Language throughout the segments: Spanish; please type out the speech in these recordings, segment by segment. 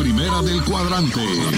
primera del cuadrante.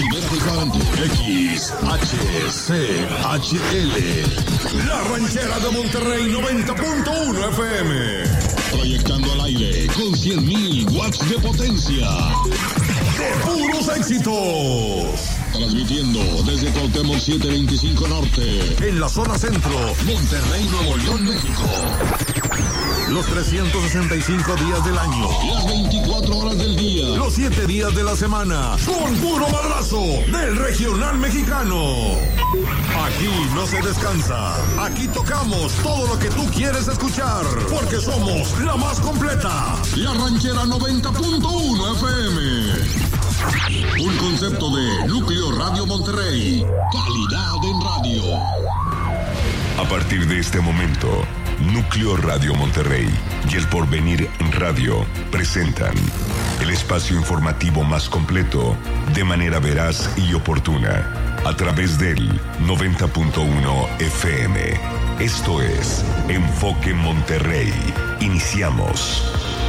XHCHL. La Ranchera de Monterrey 90.1 FM. Proyectando al aire con 100,000 watts de potencia. ¡De puros éxitos! Transmitiendo desde Cuauhtémoc 725 Norte, en la zona centro, Monterrey, Nuevo León, México. Los 365 días del año, las 24 horas del día, los 7 días de la semana, con puro madrazo del regional mexicano. Aquí no se descansa, aquí tocamos todo lo que tú quieres escuchar, porque somos la más completa, la Ranchera 90.1 FM. Un concepto de Núcleo Radio Monterrey. Calidad en radio. A partir de este momento, Núcleo Radio Monterrey y El Porvenir Radio presentan el espacio informativo más completo, de manera veraz y oportuna, a través del 90.1 FM. Esto es Enfoque Monterrey. Iniciamos.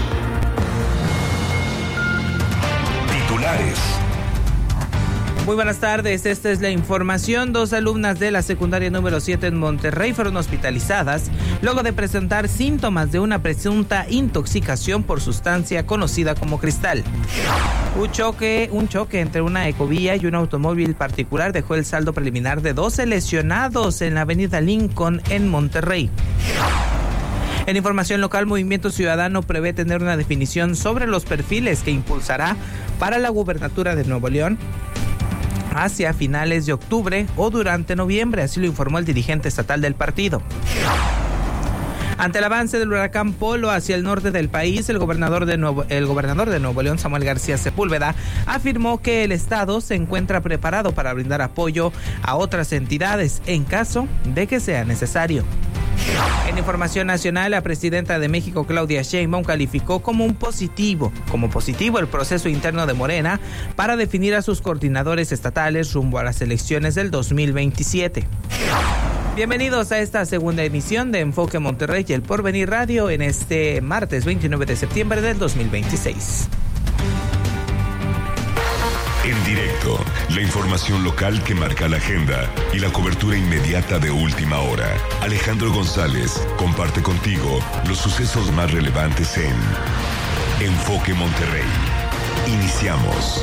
Titulares. Muy buenas tardes, esta es la información. 2 alumnas de la secundaria número 7 en Monterrey fueron hospitalizadas luego de presentar síntomas de una presunta intoxicación por sustancia conocida como cristal. Un choque entre una ecovía y un automóvil particular dejó el saldo preliminar de 12 lesionados en la avenida Lincoln en Monterrey. En información local, Movimiento Ciudadano prevé tener una definición sobre los perfiles que impulsará para la gubernatura de Nuevo León hacia finales de octubre o durante noviembre, así lo informó el dirigente estatal del partido. Ante el avance del huracán Polo hacia el norte del país, el gobernador de Nuevo León, Samuel García Sepúlveda, afirmó que el estado se encuentra preparado para brindar apoyo a otras entidades en caso de que sea necesario. En información nacional, la presidenta de México, Claudia Sheinbaum, calificó como positivo el proceso interno de Morena para definir a sus coordinadores estatales rumbo a las elecciones del 2027. Bienvenidos a esta segunda emisión de Enfoque Monterrey y El Porvenir Radio en este martes 29 de septiembre del 2026. En directo, la información local que marca la agenda y la cobertura inmediata de última hora. Alejandro González comparte contigo los sucesos más relevantes en Enfoque Monterrey. Iniciamos.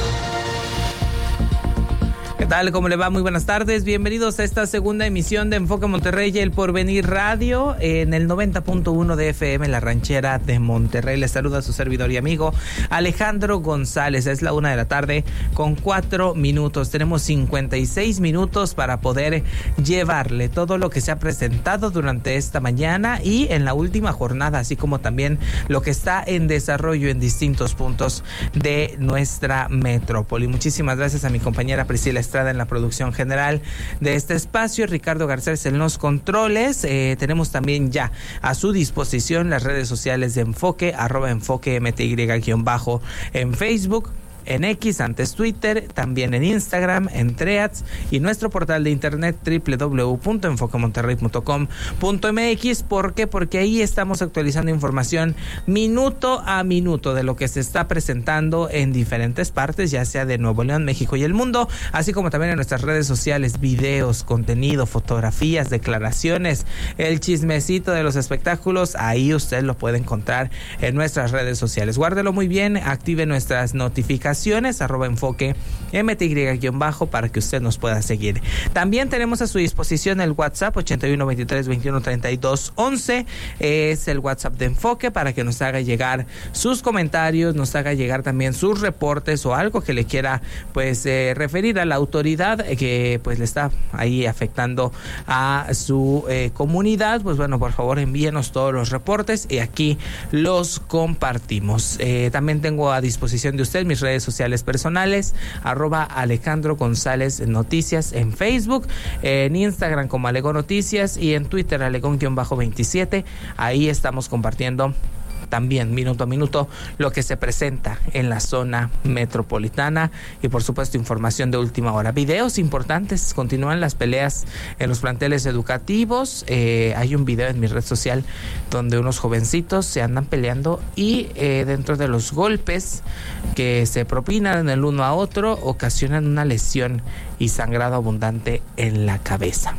¿Qué tal? ¿Cómo le va? Muy buenas tardes. Bienvenidos a esta segunda emisión de Enfoque Monterrey y El Porvenir Radio en el 90.1 de FM, La Ranchera de Monterrey. Les saluda su servidor y amigo Alejandro González. Es la 1:00 con 4 minutos. Tenemos 56 minutos para poder llevarle todo lo que se ha presentado durante esta mañana y en la última jornada, así como también lo que está en desarrollo en distintos puntos de nuestra metrópoli. Muchísimas gracias a mi compañera Priscila Estrada en la producción general de este espacio, Ricardo Garcés en los controles. Tenemos también ya a su disposición las redes sociales de Enfoque, @EnfoqueMTY- en Facebook, en X, antes Twitter, también en Instagram, en Threads y nuestro portal de internet www.enfoquemonterrey.com.mx. ¿Por qué? Porque ahí estamos actualizando información minuto a minuto de lo que se está presentando en diferentes partes, ya sea de Nuevo León, México y el mundo, así como también en nuestras redes sociales, videos, contenido, fotografías, declaraciones, el chismecito de los espectáculos. Ahí usted lo puede encontrar en nuestras redes sociales. Guárdelo muy bien, active nuestras notificaciones, @Enfoque MTY- para que usted nos pueda seguir. También tenemos a su disposición el WhatsApp 81 23 21 32 11. Es el WhatsApp de Enfoque para que nos haga llegar sus comentarios, nos haga llegar también sus reportes o algo que le quiera referir a la autoridad que le está ahí afectando a su comunidad. Pues bueno, por favor envíenos todos los reportes y aquí los compartimos. También tengo a disposición de usted mis redes sociales personales, @Alejandro González Noticias en Facebook, en Instagram como Alego Noticias y en Twitter Alegón-27. Ahí estamos compartiendo también minuto a minuto lo que se presenta en la zona metropolitana y por supuesto información de última hora. Videos importantes, continúan las peleas en los planteles educativos. Hay un video en mi red social donde unos jovencitos se andan peleando y dentro de los golpes que se propinan el uno a otro ocasionan una lesión y sangrado abundante en la cabeza.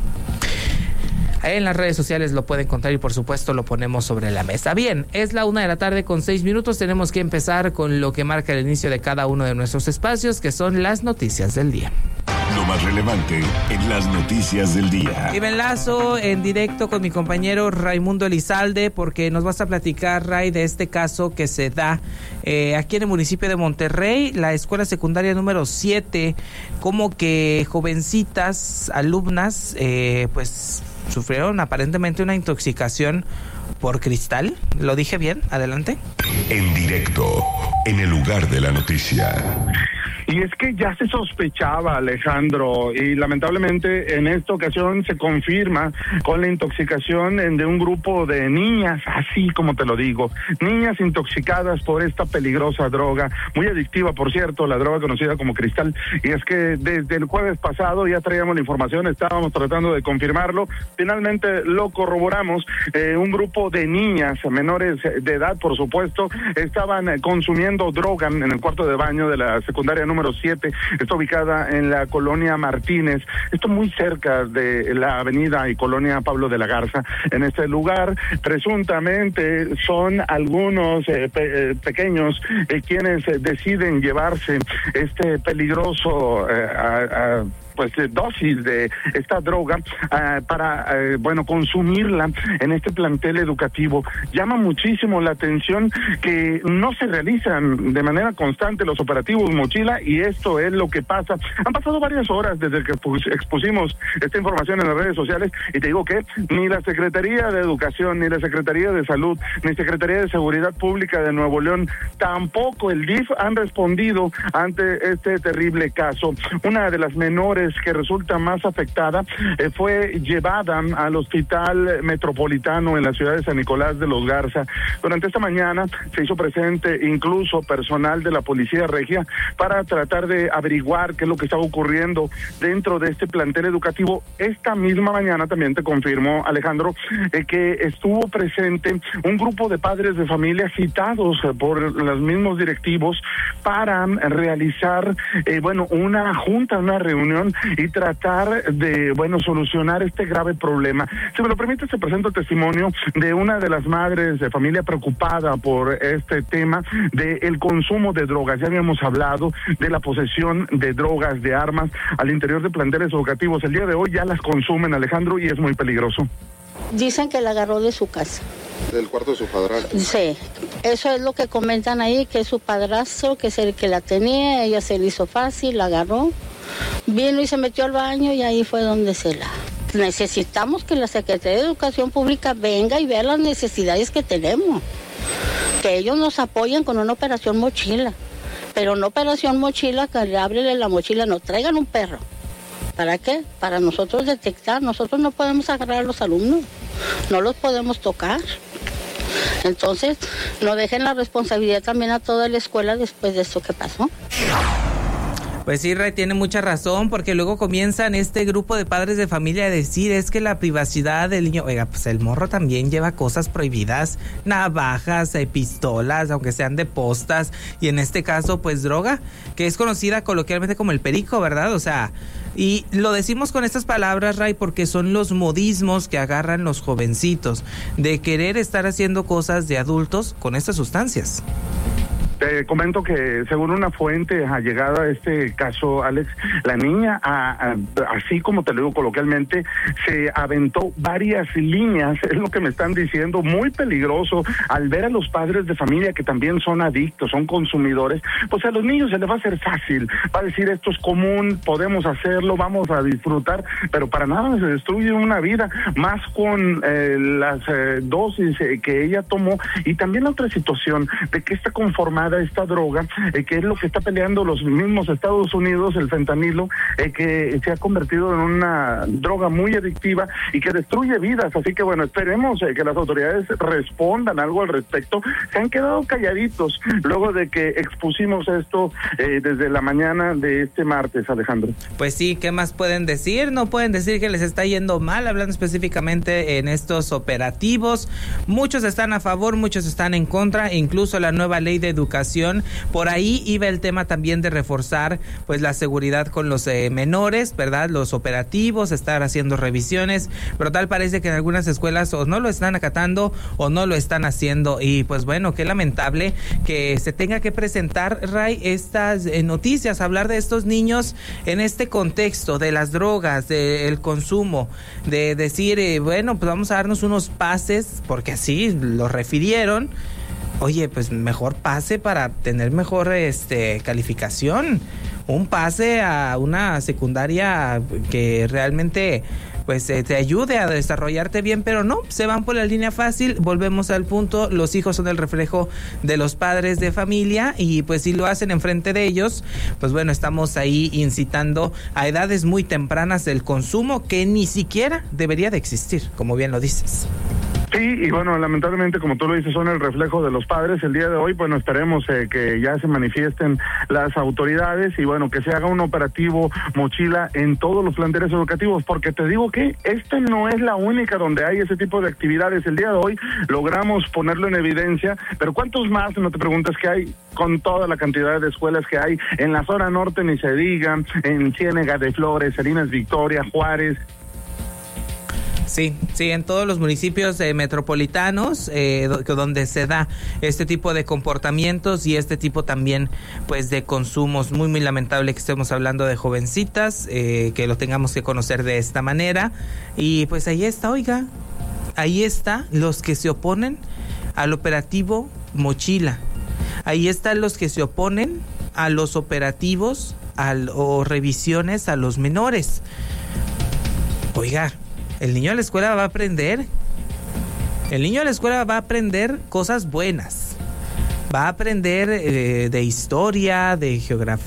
En las redes sociales lo pueden encontrar y por supuesto lo ponemos sobre la mesa. Bien, es la 1:06 p.m. Tenemos que empezar con lo que marca el inicio de cada uno de nuestros espacios, que son las noticias del día. Lo más relevante en las noticias del día. Y me enlazo en directo con mi compañero Raimundo Elizalde porque nos vas a platicar, Ray, de este caso que se da aquí en el municipio de Monterrey, la escuela secundaria número 7, como que jovencitas, alumnas, pues sufrieron aparentemente una intoxicación por cristal. ¿Lo dije bien? Adelante. En directo, en el lugar de la noticia. Y es que ya se sospechaba, Alejandro, y lamentablemente en esta ocasión se confirma con la intoxicación de un grupo de niñas, así como te lo digo, niñas intoxicadas por esta peligrosa droga, muy adictiva, por cierto, la droga conocida como cristal. Y es que desde el jueves pasado ya traíamos la información, estábamos tratando de confirmarlo, finalmente lo corroboramos. Un grupo de niñas menores de edad, por supuesto, estaban consumiendo droga en el cuarto de baño de la secundaria número 7, está ubicada en la colonia Martínez, esto muy cerca de la avenida y colonia Pablo de la Garza. En este lugar presuntamente son algunos pequeños quienes deciden llevarse este peligroso dosis de esta droga para consumirla en este plantel educativo. Llama muchísimo la atención que no se realizan de manera constante los operativos mochila, y esto es lo que pasa. Han pasado varias horas desde que expusimos esta información en las redes sociales, y te digo que ni la Secretaría de Educación, ni la Secretaría de Salud, ni Secretaría de Seguridad Pública de Nuevo León, tampoco el DIF han respondido ante este terrible caso. Una de las menores que resulta más afectada fue llevada al hospital metropolitano en la ciudad de San Nicolás de los Garza. Durante esta mañana se hizo presente incluso personal de la Policía Regia para tratar de averiguar qué es lo que estaba ocurriendo dentro de este plantel educativo. Esta misma mañana también te confirmó, Alejandro, que estuvo presente un grupo de padres de familia citados por los mismos directivos para realizar una junta, una reunión y tratar de solucionar este grave problema. Si me lo permite, se presenta el testimonio de una de las madres de familia preocupada por este tema del consumo de drogas. Ya habíamos hablado de la posesión de drogas, de armas al interior de planteles educativos. El día de hoy ya las consumen, Alejandro, y es muy peligroso. Dicen que la agarró de su casa. ¿Del cuarto de su padrastro? Sí, eso es lo que comentan ahí, que es su padrastro, que es el que la tenía, ella se le hizo fácil, la agarró, vino y se metió al baño y ahí fue donde se la... Necesitamos que la Secretaría de Educación Pública venga y vea las necesidades que tenemos, que ellos nos apoyen con una operación mochila, pero no operación mochila, que le ábrele la mochila, no, traigan un perro. ¿Para qué? Para nosotros detectar. Nosotros no podemos agarrar a los alumnos, no los podemos tocar. Entonces, no dejen la responsabilidad también a toda la escuela después de esto que pasó. Pues sí, Ray, tiene mucha razón, porque luego comienzan este grupo de padres de familia a decir, es que la privacidad del niño, oiga, pues el morro también lleva cosas prohibidas, navajas, pistolas, aunque sean de postas, y en este caso, pues droga, que es conocida coloquialmente como el perico, ¿verdad? O sea, y lo decimos con estas palabras, Ray, porque son los modismos que agarran los jovencitos de querer estar haciendo cosas de adultos con estas sustancias. Te comento que según una fuente allegada a este caso, Alex, la niña, así como te lo digo coloquialmente, se aventó varias líneas, es lo que me están diciendo, muy peligroso, al ver a los padres de familia que también son adictos, son consumidores, pues a los niños se les va a hacer fácil, va a decir esto es común, podemos hacerlo, vamos a disfrutar, pero para nada se destruye una vida, más con las dosis que ella tomó, y también la otra situación de que está conformando llamada esta droga, que es lo que está peleando los mismos Estados Unidos, el fentanilo, que se ha convertido en una droga muy adictiva y que destruye vidas. Así que bueno, esperemos que las autoridades respondan algo al respecto. Se han quedado calladitos luego de que expusimos esto desde la mañana de este martes, Alejandro. Pues sí, ¿qué más pueden decir? No pueden decir que les está yendo mal, hablando específicamente en estos operativos. Muchos están a favor, muchos están en contra, incluso la nueva ley de educación. Por ahí iba el tema también de reforzar pues la seguridad con los menores, ¿verdad? Los operativos, estar haciendo revisiones, pero tal parece que en algunas escuelas o no lo están acatando o no lo están haciendo. Y pues bueno, qué lamentable que se tenga que presentar, Ray, estas noticias, hablar de estos niños en este contexto de las drogas, del consumo, de decir, bueno, pues vamos a darnos unos pases, porque así lo refirieron. Oye, pues mejor pase para tener mejor calificación, un pase a una secundaria que realmente pues te ayude a desarrollarte bien, pero no, se van por la línea fácil. Volvemos al punto, los hijos son el reflejo de los padres de familia y pues si lo hacen enfrente de ellos, pues bueno, estamos ahí incitando a edades muy tempranas el consumo que ni siquiera debería de existir, como bien lo dices. Sí, y bueno, lamentablemente, como tú lo dices, son el reflejo de los padres. El día de hoy, bueno, esperemos que ya se manifiesten las autoridades y bueno, que se haga un operativo mochila en todos los planteles educativos, porque te digo que esta no es la única donde hay ese tipo de actividades. El día de hoy logramos ponerlo en evidencia, pero ¿cuántos más, no te preguntas, que hay con toda la cantidad de escuelas que hay en la zona norte, ni se diga, en Ciénega de Flores, Salinas Victoria, Juárez? Sí, en todos los municipios metropolitanos donde se da este tipo de comportamientos y este tipo también pues de consumos. Muy, muy lamentable que estemos hablando de jovencitas, que lo tengamos que conocer de esta manera. Y pues ahí está, oiga, ahí está los que se oponen al operativo Mochila. Ahí están los que se oponen a los operativos o revisiones a los menores. Oiga, el niño a la escuela va a aprender. El niño a la escuela va a aprender cosas buenas. Va a aprender de historia, de geografía.